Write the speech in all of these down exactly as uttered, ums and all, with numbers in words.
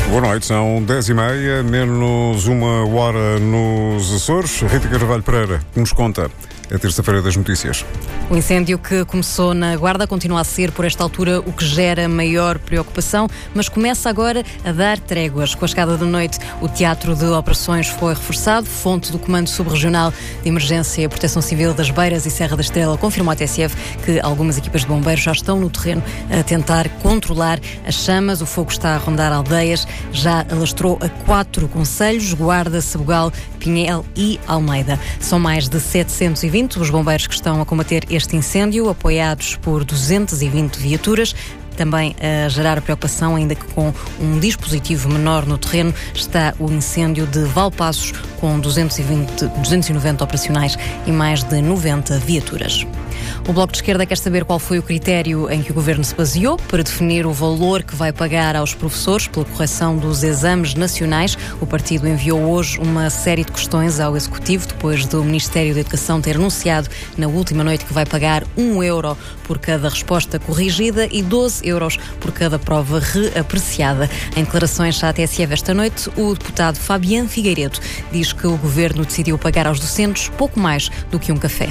Boa noite, são dez e meia, menos uma hora nos Açores. Rita Carvalho Pereira nos conta a terça-feira das notícias. O incêndio que começou na Guarda continua a ser, por esta altura, o que gera maior preocupação, mas começa agora a dar tréguas. Com a chegada da noite, o teatro de operações foi reforçado. Fonte do Comando Subregional de Emergência e Proteção Civil das Beiras e Serra da Estrela confirmou à T S F que algumas equipas de bombeiros já estão no terreno a tentar controlar as chamas. O fogo está a rondar aldeias, já alastrou a quatro concelhos: Guarda, Sabugal, Pinhel e Almeida. São mais de setecentos e vinte os bombeiros que estão a combater este incêndio, apoiados por duzentas e vinte viaturas. Também a gerar preocupação, ainda que com um dispositivo menor no terreno, está o incêndio de Valpaços, com duzentos e vinte, duzentos e noventa operacionais e mais de noventa viaturas. O Bloco de Esquerda quer saber qual foi o critério em que o Governo se baseou para definir o valor que vai pagar aos professores pela correção dos exames nacionais. O partido enviou hoje uma série de questões ao Executivo, depois do Ministério da Educação ter anunciado na última noite que vai pagar um euro por cada resposta corrigida e doze euros por cada prova reapreciada. Em declarações à T S F esta noite, o deputado Fabiano Figueiredo diz que o Governo decidiu pagar aos docentes pouco mais do que um café.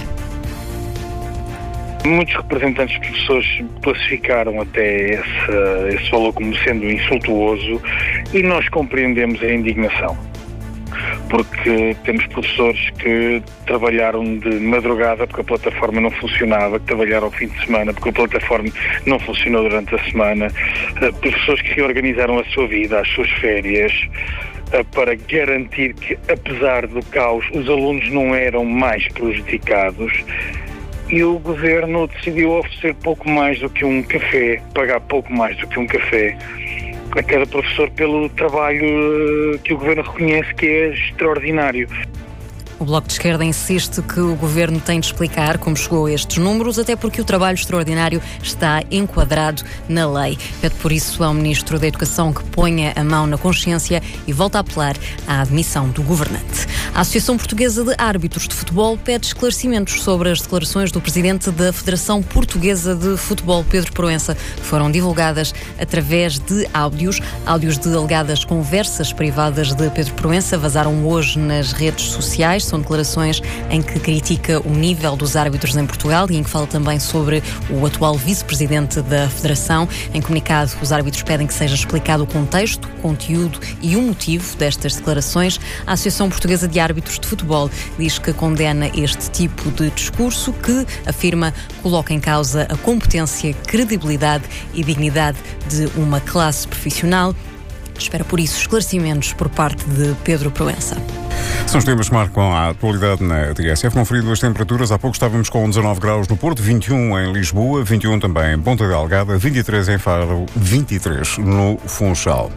Muitos representantes de professores classificaram até esse, esse valor como sendo insultuoso e nós compreendemos a indignação, porque temos professores que trabalharam de madrugada porque a plataforma não funcionava, que trabalharam ao fim de semana porque a plataforma não funcionou durante a semana, professores que reorganizaram a sua vida, as suas férias, para garantir que, apesar do caos, os alunos não eram mais prejudicados. E o Governo decidiu oferecer pouco mais do que um café, pagar pouco mais do que um café a cada professor pelo trabalho que o Governo reconhece que é extraordinário. O Bloco de Esquerda insiste que o Governo tem de explicar como chegou a estes números, até porque o trabalho extraordinário está enquadrado na lei. Pede por isso ao Ministro da Educação que ponha a mão na consciência e volta a apelar à admissão do governante. A Associação Portuguesa de Árbitros de Futebol pede esclarecimentos sobre as declarações do Presidente da Federação Portuguesa de Futebol, Pedro Proença, que foram divulgadas através de áudios. Áudios de alegadas conversas privadas de Pedro Proença vazaram hoje nas redes sociais. São declarações em que critica o nível dos árbitros em Portugal e em que fala também sobre o atual vice-presidente da Federação. Em comunicado, os árbitros pedem que seja explicado o contexto, o conteúdo e o motivo destas declarações. A Associação Portuguesa de Árbitros de Futebol diz que condena este tipo de discurso que, afirma, coloca em causa a competência, credibilidade e dignidade de uma classe profissional. Espera, por isso, esclarecimentos por parte de Pedro Proença. São os temas que marcam a atualidade na T S F. Conferido as temperaturas, há pouco estávamos com dezanove graus no Porto, vinte e um em Lisboa, vinte e um também em Ponta Delgada, vinte e três em Faro, vinte e três no Funchal.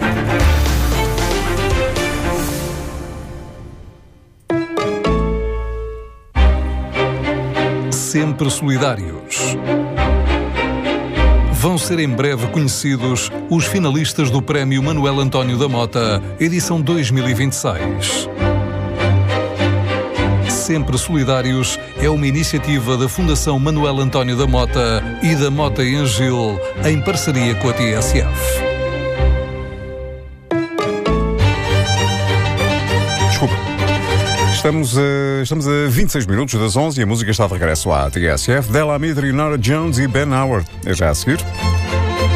Sempre solidários. Vão ser em breve conhecidos os finalistas do Prémio Manuel António da Mota, edição dois mil e vinte e seis. Sempre Solidários é uma iniciativa da Fundação Manuel António da Mota e da Mota e Angil, em parceria com a T S F. Desculpa. Estamos a, estamos a vinte e seis minutos das onze e a música está de regresso à T S F. Della Midri, Nora Jones e Ben Howard. É já a seguir.